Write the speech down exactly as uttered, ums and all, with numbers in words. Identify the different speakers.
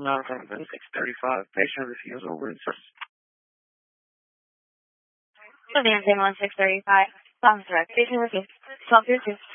Speaker 1: No, from six thirty-five. Patient refusal resource.
Speaker 2: Advance one six thirty-five. Bombs direct. Patient refusal. twelve two two.